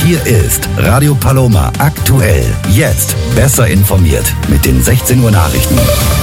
Hier ist Radio Paloma aktuell. Jetzt besser informiert mit den 16 Uhr Nachrichten.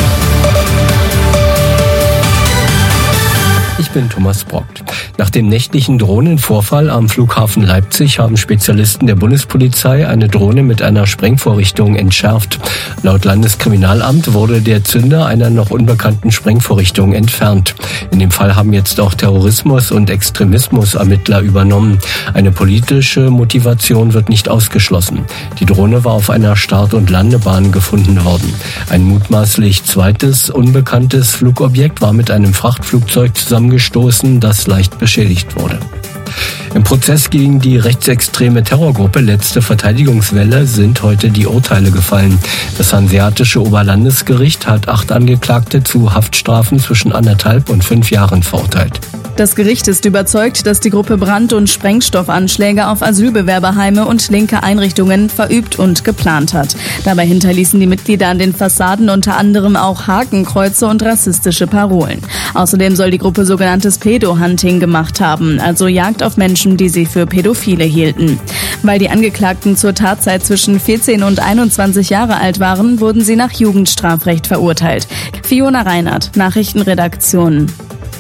Ich bin Thomas Brockt. Nach dem nächtlichen Drohnenvorfall am Flughafen Leipzig haben Spezialisten der Bundespolizei eine Drohne mit einer Sprengvorrichtung entschärft. Laut Landeskriminalamt wurde der Zünder einer noch unbekannten Sprengvorrichtung entfernt. In dem Fall haben jetzt auch Terrorismus- und Extremismus-Ermittler übernommen. Eine politische Motivation wird nicht ausgeschlossen. Die Drohne war auf einer Start- und Landebahn gefunden worden. Ein mutmaßlich zweites unbekanntes Flugobjekt war mit einem Frachtflugzeug zusammengestoßen, das leicht beschädigt wurde. Im Prozess gegen die rechtsextreme Terrorgruppe Letzte Verteidigungswelle sind heute die Urteile gefallen. Das Hanseatische Oberlandesgericht hat 8 Angeklagte zu Haftstrafen zwischen 1,5 und 5 Jahren verurteilt. Das Gericht ist überzeugt, dass die Gruppe Brand- und Sprengstoffanschläge auf Asylbewerberheime und linke Einrichtungen verübt und geplant hat. Dabei hinterließen die Mitglieder an den Fassaden unter anderem auch Hakenkreuze und rassistische Parolen. Außerdem soll die Gruppe sogenanntes Pedo-Hunting gemacht haben, also Jagd auf Menschen, die sie für Pädophile hielten. Weil die Angeklagten zur Tatzeit zwischen 14 und 21 Jahre alt waren, wurden sie nach Jugendstrafrecht verurteilt. Fiona Reinhardt, Nachrichtenredaktion.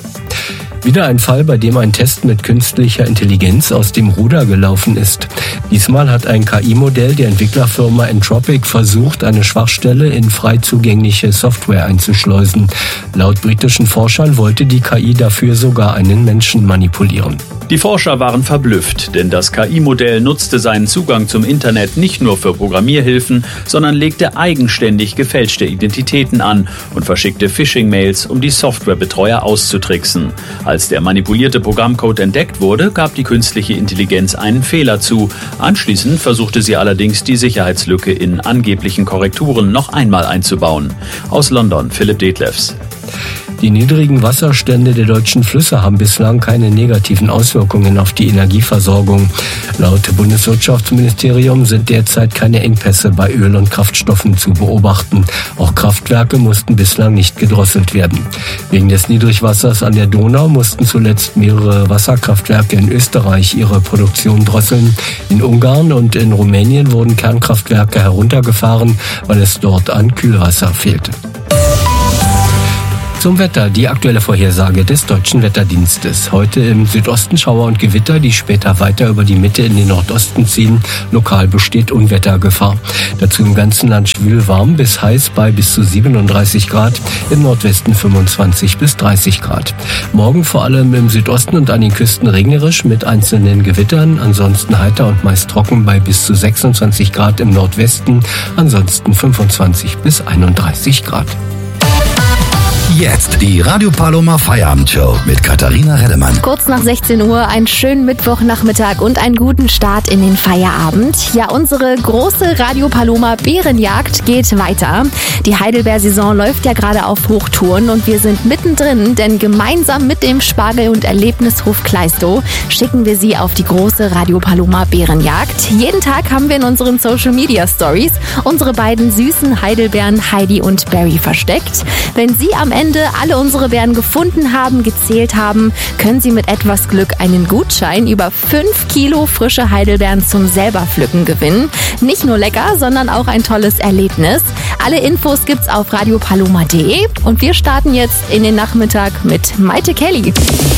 Wieder ein Fall, bei dem ein Test mit künstlicher Intelligenz aus dem Ruder gelaufen ist. Diesmal hat ein KI-Modell der Entwicklerfirma Entropic versucht, eine Schwachstelle in frei zugängliche Software einzuschleusen. Laut britischen Forschern wollte die KI dafür sogar einen Menschen manipulieren. Die Forscher waren verblüfft, denn das KI-Modell nutzte seinen Zugang zum Internet nicht nur für Programmierhilfen, sondern legte eigenständig gefälschte Identitäten an und verschickte Phishing-Mails, um die Softwarebetreuer auszutricksen. Als der manipulierte Programmcode entdeckt wurde, gab die künstliche Intelligenz einen Fehler zu. Anschließend versuchte sie allerdings, die Sicherheitslücke in angeblichen Korrekturen noch einmal einzubauen. Aus London, Philipp Detlefs. Die niedrigen Wasserstände der deutschen Flüsse haben bislang keine negativen Auswirkungen auf die Energieversorgung. Laut Bundeswirtschaftsministerium sind derzeit keine Engpässe bei Öl- und Kraftstoffen zu beobachten. Auch Kraftwerke mussten bislang nicht gedrosselt werden. Wegen des Niedrigwassers an der Donau mussten zuletzt mehrere Wasserkraftwerke in Österreich ihre Produktion drosseln. In Ungarn und in Rumänien wurden Kernkraftwerke heruntergefahren, weil es dort an Kühlwasser fehlte. Zum Wetter, die aktuelle Vorhersage des Deutschen Wetterdienstes. Heute im Südosten Schauer und Gewitter, die später weiter über die Mitte in den Nordosten ziehen. Lokal besteht Unwettergefahr. Dazu im ganzen Land schwül warm bis heiß bei bis zu 37 Grad, im Nordwesten 25 bis 30 Grad. Morgen vor allem im Südosten und an den Küsten regnerisch mit einzelnen Gewittern, ansonsten heiter und meist trocken bei bis zu 26 Grad im Nordwesten, ansonsten 25 bis 31 Grad. Jetzt die Radio Paloma Feierabendshow mit Katharina Reddemann. Kurz nach 16 Uhr, einen schönen Mittwochnachmittag und einen guten Start in den Feierabend. Ja, unsere große Radio Paloma Bärenjagd geht weiter. Die Heidelbeer-Saison läuft ja gerade auf Hochtouren und wir sind mittendrin, denn gemeinsam mit dem Spargel- und Erlebnishof Kleistow schicken wir Sie auf die große Radio Paloma Bärenjagd. Jeden Tag haben wir in unseren Social Media Stories unsere beiden süßen Heidelbeeren Heidi und Barry versteckt. Wenn Sie am Ende alle unsere Beeren gefunden haben, gezählt haben, können Sie mit etwas Glück einen Gutschein über 5 Kilo frische Heidelbeeren zum selber pflücken gewinnen. Nicht nur lecker, sondern auch ein tolles Erlebnis. Alle Infos gibt's auf radiopaloma.de und wir starten jetzt in den Nachmittag mit Maite Kelly.